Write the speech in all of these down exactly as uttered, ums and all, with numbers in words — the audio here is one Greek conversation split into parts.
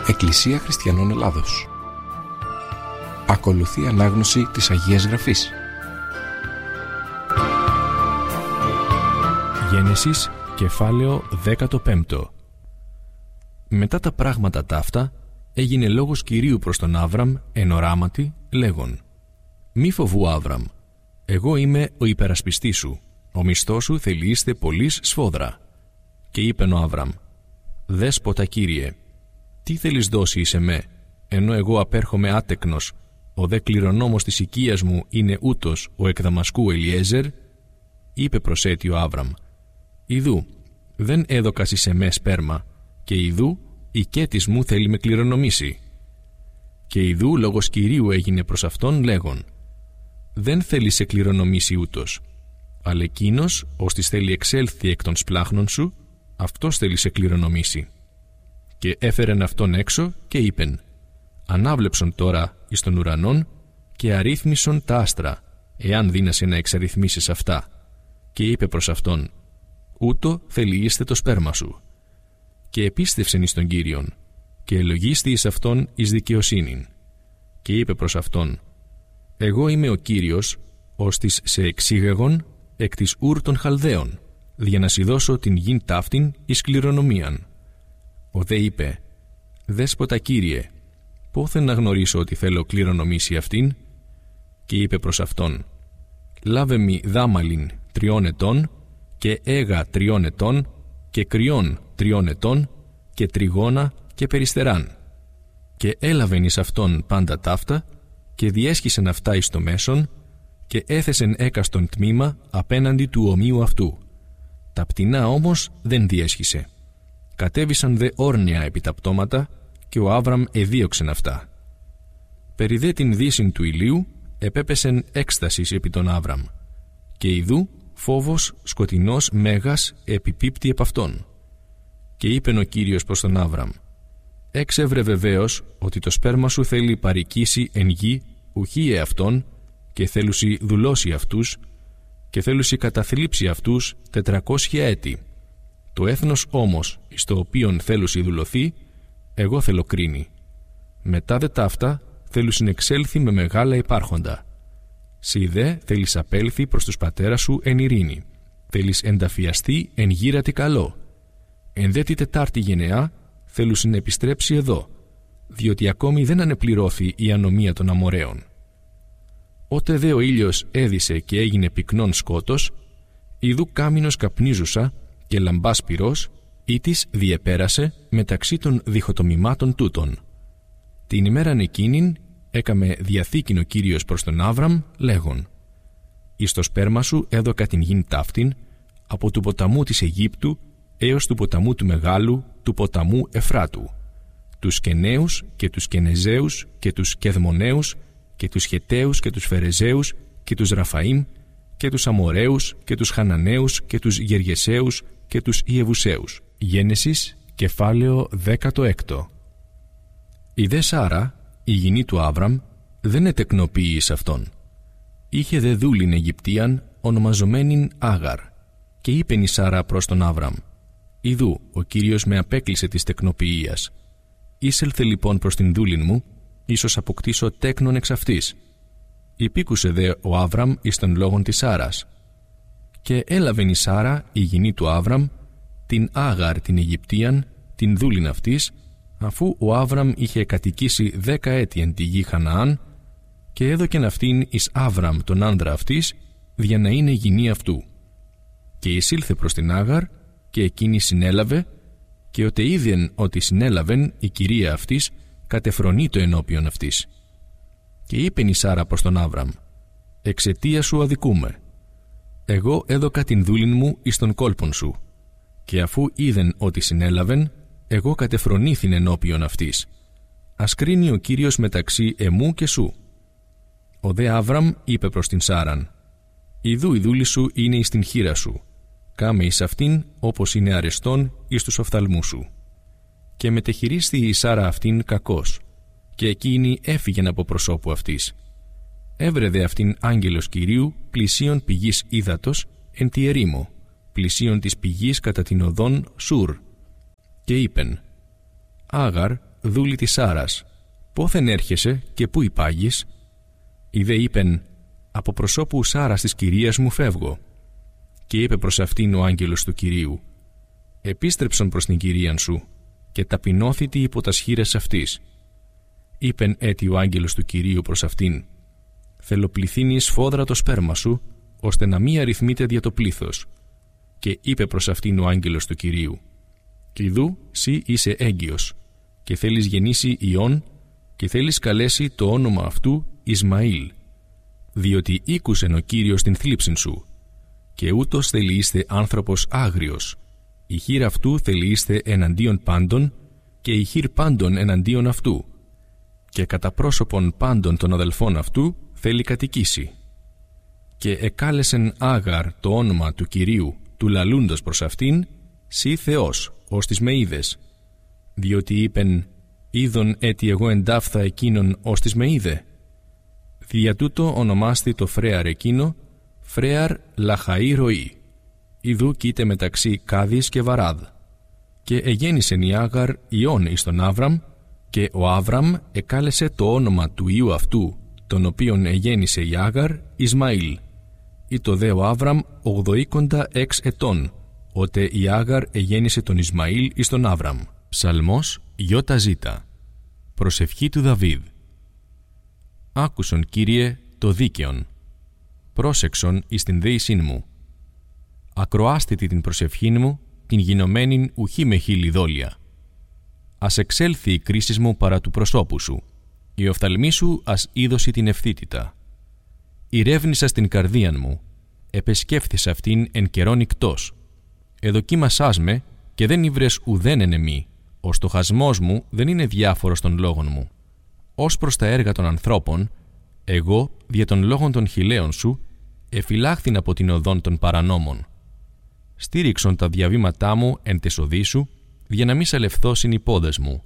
Εκκλησία Χριστιανών Ελλάδος. Ακολουθεί ανάγνωση της Αγίας Γραφής. Γένεσης, κεφάλαιο δέκατο πέμπτο. Μετά τα πράγματα ταύτα, έγινε λόγος Κυρίου προς τον Άβραμ εν οράματι, λέγον: «Μη φοβού, Άβραμ, εγώ είμαι ο υπερασπιστής σου, ο μισθός σου θελείστε πολλής σφόδρα». Και είπεν ο Άβραμ: «Δέσποτα Κύριε, τι θέλεις δώσει εις εμέ, ενώ εγώ απέρχομαι άτεκνος, ο δε κληρονόμος της οικίας μου είναι ούτως ο εκ Δαμασκού Ελιέζερ?» Είπε προσέτει ο Άβραμ: «Ιδού, δεν έδωκας εις εμέ σπέρμα, και ιδού η κέτης μου θέλει με κληρονομήσει». Και ιδού λόγος Κυρίου έγινε προς αυτόν λέγον: «Δεν θέλει σε κληρονομήσει ούτως, αλλά εκείνος ώστις θέλει εξέλθει εκ των σπλάχνων σου, αυτός θέλει σε κληρονομήσει». Και έφερεν αυτόν έξω και είπεν: «Ανάβλεψον τώρα εις των ουρανών και αρρύθμισον τα άστρα, εάν δύνασαι να εξαρρυθμίσεις αυτά». Και είπε προς αυτόν: «Ούτω θελείστε το σπέρμα σου». Και επίστευσεν εις τον Κύριον, και ελογίστη εις αυτόν εις δικαιοσύνην. Και είπε προς αυτόν: «Εγώ είμαι ο Κύριος, ώστις σε εξήγαγον εκ της Ούρ των Χαλδαίων, για να σοι δώσω την γην ταύτην εις κληρονομίαν». Ο δε είπε: «Δέσποτα Κύριε, πόθεν να γνωρίσω ότι θέλω κληρονομήσει αυτήν?» Και είπε προς αυτόν: «Λάβε μη δάμαλιν τριών ετών, και έγα τριών ετών, και κρυών τριών ετών, και τριγώνα και περιστεράν». Και έλαβεν εις αυτόν πάντα ταύτα, και διέσχισεν αυτά εις το μέσον, και έθεσεν έκαστον τμήμα απέναντι του ομοίου αυτού. Τα πτηνά όμως δεν διέσχισε. Κατέβησαν δε όρνια επί τα πτώματα, και ο Άβραμ εδίωξεν αυτά. Περί δε την δύσιν του ηλίου επέπεσεν έκστασης επί τον Άβραμ, και ιδού φόβος σκοτεινός μέγας επιπίπτει επ' αυτόν. Και είπεν ο Κύριος προς τον Άβραμ: «Έξευρε βεβαίως ότι το σπέρμα σου θέλει παροικήσει εν γη ουχή εαυτόν, και θέλουσι δουλώσει αυτούς, και θέλουσι καταθλίψει αυτούς τετρακόσια έτη. Το έθνος όμως εις το οποίον θέλουσι δουλωθεί, εγώ θέλω κρίνει. Μετά δε ταύτα θέλουσιν εξέλθει με μεγάλα υπάρχοντα. Σοι δε θέλεις απέλθει προς τους πατέρας σου εν ειρήνη, θέλεις ενταφιαστεί εν γύρατη καλό. Εν δε τη τετάρτη γενεά θέλουσιν επιστρέψει εδώ, διότι ακόμη δεν ανεπληρώθη η ανομία των Αμοραίων. Ότε δε ο ήλιος έδισε και έγινε πυκνόν σκότος, ιδού κάμινος καπνίζουσα και λαμπάς πυρός, ή της διεπέρασε μεταξύ των διχοτομημάτων τούτων. Την ημέραν εκείνην έκαμε διαθήκην ο Κύριος προς τον Άβραμ, λέγον: «Εις το σπέρμα σου έδωκα την γην ταύτην, από του ποταμού της Αιγύπτου έως του ποταμού του Μεγάλου, του ποταμού Εφράτου, τους Κεναίους και τους Κενεζαίους και τους Κεδμοναίους και τους Χεταίους και τους Φερεζαίους και τους Ραφαΐμ και τους Αμοραίους και τους Χαναναίους και τους Γεργεσαίους και τους Ιεβουσαίους». Γένεσης, κεφάλαιο δέκατο έκτο. Η δε Σάρα, η γυνή του Άβραμ, δεν ετεκνοποιεί εις αυτόν. Είχε δε δούλην Αιγυπτίαν, ονομαζομένην Άγαρ, και είπεν η Σάρα προς τον Άβραμ: «Ιδού, ο Κύριος με απέκλεισε της τεκνοποιίας. Ήσελθε λοιπόν προς την δούλην μου, ίσως αποκτήσω τέκνον εξ αυτής». Υπήκουσε δε ο Άβραμ εις των λόγων της Σάρας. Και έλαβεν η Σάρα, η γυνή του Άβραμ, την Άγαρ την Αιγυπτίαν, την δούλην αυτής, αφού ο Άβραμ είχε κατοικήσει δέκα έτη εν τη γη Χαναάν, και έδωκεν αυτήν εις Άβραμ τον άνδρα αυτής, για να είναι γυνή αυτού. Και εισήλθε προς την Άγαρ, και εκείνη συνέλαβε, και ότε είδεν ότι συνέλαβεν η κυρία αυτής, κατεφρονεί το ενώπιον αυτής. Και είπεν η Σάρα προς τον Άβραμ: «Εξαιτία σου αδικούμε. Εγώ έδωκα την δούλην μου εις τον κόλπον σου, και αφού είδεν ότι συνέλαβεν, εγώ κατεφρονήθην ενώπιον αυτής. Ας κρίνει ο Κύριος μεταξύ εμού και σου». Ο δε Άβραμ είπε προς την Σάραν: «Ιδού η δούλη σου είναι εις την χείρα σου, κάμε εις αυτήν όπως είναι αρεστόν εις τους οφθαλμούς σου». Και μετεχειρίστη η Σάρα αυτήν κακώς, και εκείνη έφυγεν από προσώπου αυτής. Έβρε δε αυτήν άγγελος Κυρίου πλησίον πηγής ύδατος εν τη ερήμο, πλησίον της πηγής κατά την οδόν Σουρ, και είπεν: «Άγαρ, δούλη της Σάρας, πόθεν έρχεσαι και πού υπάγεις? Η δε είπεν, από προσώπου Σάρας της κυρίας μου φεύγω. Και είπε προς αυτήν ο άγγελος του Κυρίου, επίστρεψον προς την κυρίαν σου και ταπεινώθητη υπό τα σχήρες αυτής. Είπεν έτι ο άγγελος του Κυρίου προς αυτήν, θέλω πληθύνει σφόδρα το σπέρμα σου, ώστε να μη αριθμείται δια το πλήθος. Και είπε προς αυτήν ο άγγελος του Κυρίου, «Ιδού, σύ είσαι έγκυος, και θέλεις γεννήσει ιών, και θέλεις καλέσει το όνομα αυτού Ισμαήλ, διότι ήκουσεν ο Κύριος την θλίψην σου, και ούτως θέλει είστε άνθρωπος άγριος. Η χείρ αυτού θέλει είστε εναντίον πάντων, και η χείρ πάντων εναντίον αυτού, και κατά πρόσωπον πάντων των αδελφών αυτού θέλει κατοικήσει. Και εκάλεσεν Άγαρ το όνομα του Κυρίου, του λαλούντος προς αυτήν, «Σύ Θεός, ως τις με είδες», διότι είπεν, «Είδον έτι εγώ εντάφθα εκείνον ως τις με είδε». Δια τούτο ονομάστη το φρέαρ εκείνο φρέαρ Λαχαή Ροή, ιδού κοίται μεταξύ Κάδης και Βαράδ. Και εγέννησεν η Άγαρ ιών εις τον Άβραμ, και ο Άβραμ εκάλεσε το όνομα του ιού αυτού, τον οποίον εγέννησε η Άγαρ, Ισμαήλ. Ήτο δε ο Άβραμ ογδοήκοντα έξ ετών, ότε η Άγαρ εγέννησε τον Ισμαήλ εις τον Άβραμ. Ψαλμός Ιώτα Ζήτα. Προσευχή του Δαβίδ. Άκουσον, Κύριε, το δίκαιον. Πρόσεξον εις την δέησήν μου. Ακροάστητη την προσευχήν μου, την γινωμένην ουχή με χείλη δόλια. Ας εξέλθει η κρίση μου παρά του προσώπου σου. Η οφθαλμή σου ας είδωση την ευθύτητα. Ηρεύνησα στην καρδίαν μου, επεσκέφθησα αυτήν εν καιρόν ικτός. Εδοκίμασάς με και δεν ήβρες ουδέν εν εμή, ο στοχασμός μου δεν είναι διάφορος των λόγων μου. Ως προς τα έργα των ανθρώπων, εγώ, δια των λόγων των χιλέων σου, εφυλάχθην από την οδόν των παρανόμων. Στήριξον τα διαβήματά μου εν τες οδοί σου, για να μη σαλευθώσιν οι πόδες μου.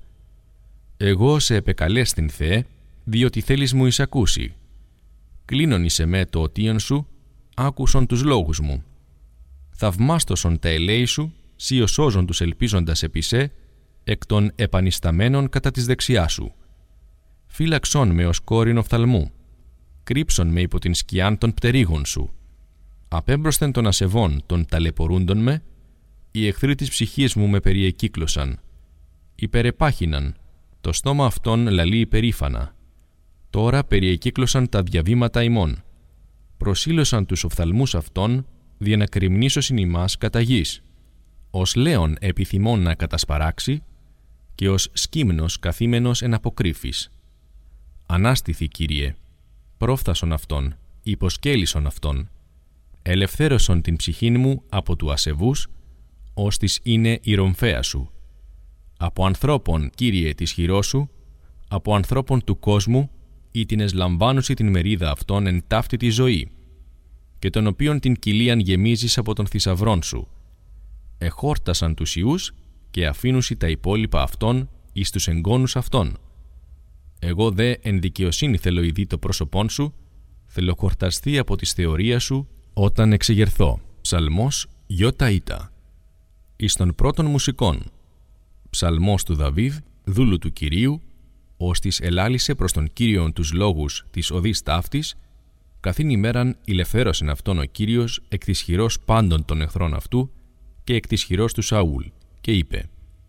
Εγώ σε επεκαλέστην, Θεέ, διότι θέλεις μου εισακούσει. Κλείνον εις εμέ το οτίον σου, άκουσον τους λόγους μου. Θαυμάστοσον τα ελέη σου, σιωσόζον τους ελπίζοντας επί σε, εκ των επανισταμένων κατά της δεξιάς σου. Φύλαξον με ως κόρην οφθαλμού, κρύψον με υπό την σκιάν των πτερίγων σου. Απέμπροσθεν των ασεβών των ταλαιπωρούντων με, οι εχθροί της ψυχής μου με περιεκύκλωσαν. Υπερεπάχυναν, το στόμα αυτών λαλεί υπερήφανα. Τώρα περιεκύκλωσαν τα διαβήματα ημών. Προσήλωσαν τους οφθαλμούς αυτών, δια να κρυμνήσωσιν ημάς κατά γης. Ως λέον επιθυμών να κατασπαράξει, και ως σκύμνος καθήμενος εν αποκρύφης. Ανάστηθη, Κύριε, πρόφθασον αυτόν, υποσκέλισον αυτόν, ελευθέρωσον την ψυχήν μου από του ασεβούς, ως της είναι η ρομφαία σου. Από ανθρώπων, Κύριε, της χειρός σου, από ανθρώπων του κόσμου, ή την εσλαμβάνουση την μερίδα αυτών εν ταύτη τη ζωή, και τον οποίον την κοιλίαν γεμίζεις από τον θησαυρών σου. Εχόρτασαν τους ιούς και αφήνουσι τα υπόλοιπα αυτών εις τους εγγόνους αυτών. Εγώ δε εν δικαιοσύνη θέλω ειδεί το πρόσωπόν σου, θέλω χορταστεί από της θεωρίας σου όταν εξεγερθώ. Ψαλμός Ιώτα Ήτα. Εις των πρώτων μουσικών. Ψαλμός του Δαβίδ, δούλου του Κυρίου, ώστις ελάλησε προς τον Κύριον τους λόγους της οδής ταύτης, καθήν ημέραν ηλευθέρωσεν αυτόν ο Κύριος εκ της χειρός πάντων των εχθρών αυτού και εκ της χειρός του Σαούλ, και είπε: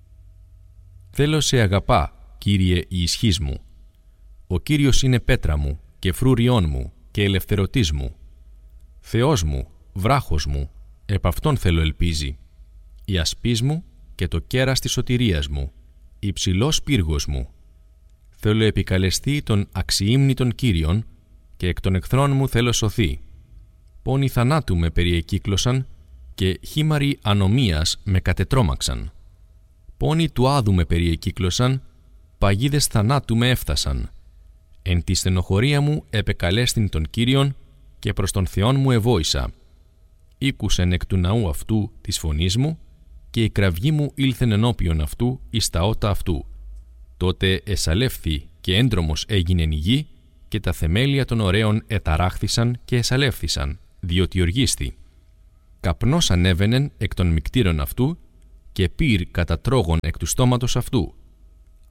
«Θέλω σε αγαπά, Κύριε, η ισχύς μου. Ο Κύριος είναι πέτρα μου και φρούριόν μου και ελευθερωτής μου. Θεός μου, βράχος μου, επ' αυτόν θέλω ελπίζει. Η ασπής μου και το κέρας της σωτηρίας μου, υψηλός πύργος μου. Θέλω επικαλεστεί τον αξιήμνητον Κύριον και εκ των εχθρών μου θέλω σωθεί. Πόνοι θανάτου με περιεκύκλωσαν και χήμαροι ανομίας με κατετρώμαξαν. Πόνοι του άδου με περιεκύκλωσαν, παγίδες θανάτου με έφτασαν. Εν τη στενοχωρία μου επεκαλέστην τον Κύριον και προς τον Θεόν μου εβόησα. Ήκουσεν εκ του ναού αυτού της φωνής μου και η κραυγή μου ήλθεν ενώπιον αυτού εις τα ότα αυτού. Τότε εσαλεύθη και έντρομος έγινε η γη και τα θεμέλια των ωραίων εταράχθησαν και εσαλεύθησαν, διότι οργίστη. Καπνός ανέβαινεν εκ των μικτήρων αυτού και πυρ κατά τρόγων εκ του στόματος αυτού.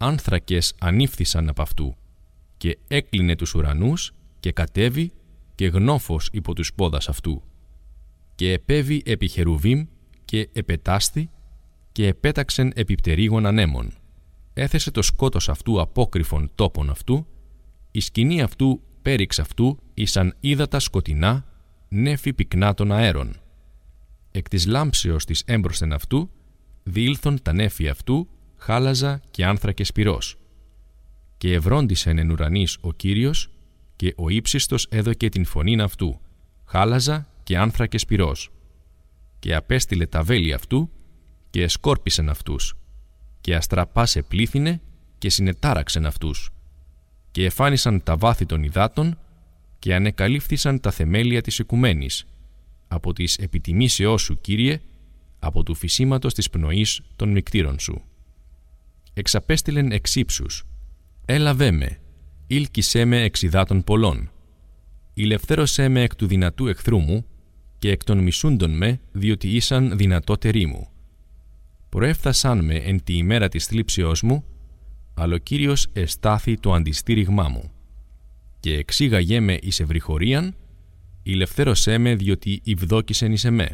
άνθρακες ανήφθησαν απ' αυτού, και έκλεινε τους ουρανούς και κατέβη και γνώφος υπό τους πόδας αυτού. Και επέβη επί Χερουβίμ και επετάστη και επέταξεν επί πτερίγων ανέμων. Έθεσε το σκότος αυτού απόκρυφων τόπων αυτού, η σκηνή αυτού πέριξ αυτού ήσαν ύδατα σκοτεινά, νέφη πυκνά των αέρων. Εκ της λάμψεως της έμπροσθεν αυτού, διήλθον τα νέφη αυτού, χάλαζα και άνθρακες πυρός. Και ευρόντισεν εν ουρανής ο Κύριος, και ο ύψιστος έδωκε την φωνήν αυτού, χάλαζα και άνθρακες πυρός. Και απέστειλε τα βέλη αυτού, και εσκόρπισεν αυτούς, και αστραπάς επλήθυνε, και συνετάραξεν αυτούς. Και εφάνισαν τα βάθη των υδάτων, και ανεκαλύφθησαν τα θεμέλια της οικουμένης, από της επιτιμήσεώς σου, Κύριε, από του φυσίματος της πνοής των μικτήρων σου. Εξαπέστειλεν εξ ύψους, έλαβέ με, ήλκησέ με εξ υδάτων πολλών. Ηλευθέρωσέ με εκ του δυνατού εχθρού μου, και εκ των μισούντων με, διότι ήσαν δυνατότεροι μου. Προέφθασαν με εν τη ημέρα της θλίψεώς μου, αλλά ο Κύριος εστάθη το αντιστήριγμά μου. Και εξήγαγέ με εις ευρυχωρίαν, ηλευθέρωσέ με διότι ευδόκησεν εις εμέ.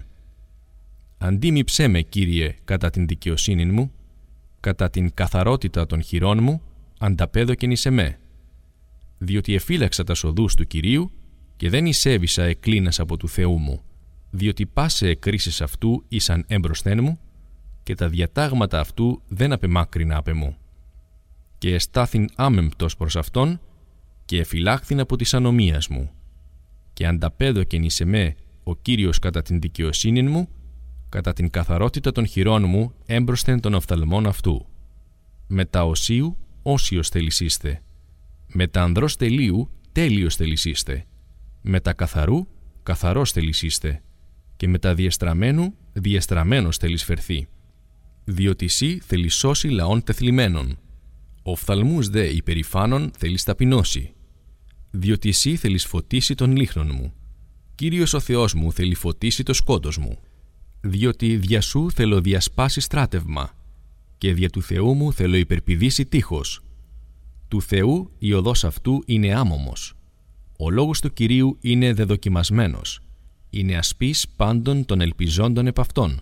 Αντίμιψέ με, Κύριε, κατά την δικαιοσύνη μου, κατά την καθαρότητα των χειρών μου, ανταπέδοκεν εις εμέ. Διότι εφύλαξα τα οδούς του Κυρίου και δεν εισέβησα εκκλίνας από του Θεού μου, διότι πάσε εκκρίσεις αυτού ήσαν έμπροσθέν μου και τα διατάγματα αυτού δεν απεμάκρινα απ' εμού. Και εστάθην άμεμπτος προς αυτόν και εφυλάχθην από της ανομίας μου. Και ανταπέδοκεν εις εμέ ο Κύριος κατά την δικαιοσύνη μου, κατά την καθαρότητα των χειρών μου έμπροσθεν των οφθαλμών αυτού. Με τα οσίου όσιος θελησίστε, με τα ανδρός τελείου τέλειος θελησίστε, με τα καθαρού καθαρός θελησίστε, και με τα διεστραμμένου διεστραμμένος θελισφερθεί. Διότι σύ θέλει σώσει λαών τεθλιμμένων, οφθαλμούς δε υπερηφάνων θέλεις ταπεινώσει. Διότι σύ θέλεις φωτίσει τον λίχνον μου, Κύριος ο Θεός μου θέλει φωτίσει το σκότος μου. Διότι δια σου θέλω διασπάσει στράτευμα, και δια του Θεού μου θέλω υπερπηδήσει τείχος. Του Θεού η οδός αυτού είναι άμωμος. Ο λόγος του Κυρίου είναι δεδοκιμασμένος. Είναι ασπής πάντων των ελπιζόντων επ' αυτόν.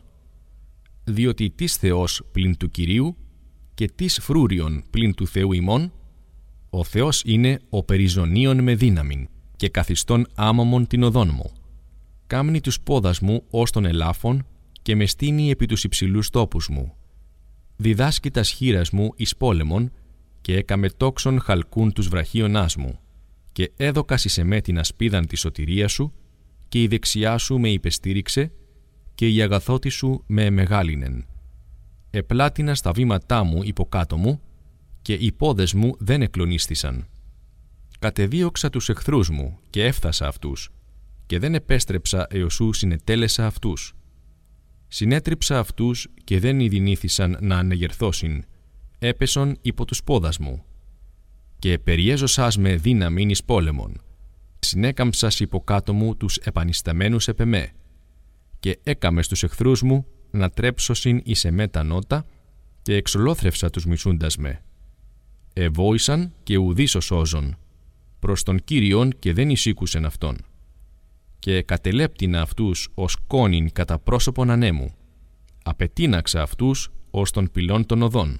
Διότι τις Θεός πλην του Κυρίου και τις φρούριον πλην του Θεού ημών, ο Θεός είναι ο περιζωνίων με δύναμην και καθιστών άμωμον την οδόν μου. Κάμνει τους πόδας μου ως των ελάφων και με στείνει επί τους υψηλούς τόπους μου. Διδάσκει τας χείρας μου εις πόλεμον και έκαμε τόξον χαλκούν τους βραχίονάς μου, και έδωκας εις εμέ την ασπίδαν της σωτηρίας σου, και η δεξιά σου με υπεστήριξε και η αγαθότη σου με εμεγάλινεν. Επλάτινα στα βήματά μου υποκάτω μου και οι πόδες μου δεν εκλονίστησαν. Κατεδίωξα τους εχθρούς μου και έφθασα αυτούς και δεν επέστρεψα έως σου συνετέλεσα αυτούς. Συνέτριψα αυτούς και δεν ειδηνήθησαν να ανεγερθώσιν, έπεσον υπό τους πόδας μου. Και περιέζωσάς με δύναμην εις πόλεμον. Συνέκαμψας υποκάτω μου τους επανισταμένους επ' εμέ, και έκαμε στους εχθρούς μου να τρέψωσιν εις εμέ τα νότα, και εξολόθρευσα τους μισούντας με. Εβόησαν και ουδείς σώζον, προς τον Κύριον και δεν εισήκουσεν αυτόν. Και κατελέπτηνα αυτούς ως κόνην κατά πρόσωπον ανέμου, απετίναξα αυτούς ως των πυλών των οδών.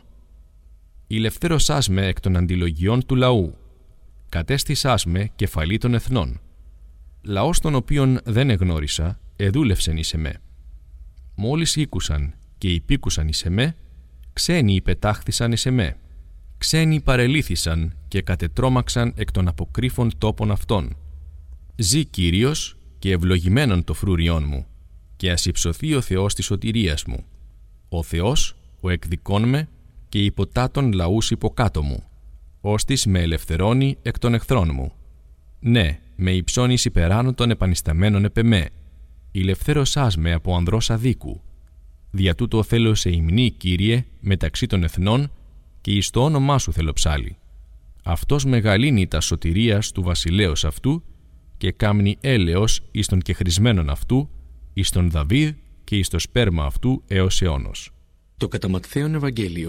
Ηλευθέρωσάς με εκ των αντιλογιών του λαού, κατέστησάς με κεφαλή των εθνών. Λαός τον οποίον δεν εγνώρισα, εδούλευσεν εις εμέ. Μόλις ήκουσαν και υπήκουσαν εις εμέ, ξένοι υπετάχθησαν εις εμέ. Ξένοι παρελήθησαν και κατετρώμαξαν εκ των αποκρύφων τόπων αυτών. Ζή Κύριος και ευλογημένον το φρούριόν μου, και ας υψωθεί ο Θεός της σωτηρίας μου. Ο Θεός, ο εκδικών με, και υποτάτων λαούς υποκάτω μου, ώστις με ελευθερώνει εκ των εχθρών μου. Ναι, με υψώνεις υπεράνω των επανισταμένων επ' εμέ, ηλευθέρωσάς με από ανδρός αδίκου. Δια τούτο θέλω σε υμνή, Κύριε, μεταξύ των εθνών, και εις το όνομά σου θέλω ψάλι. Αυτός μεγαλύνει τα σωτηρίας του βασιλέως αυτού, και κάμνει έλεος εις των κεχρισμένων αυτού, εις τον Δαβίδ και εις το σπέρμα αυτού έως αιώνος. Το κατά Ματθαίον Ευαγγέλιο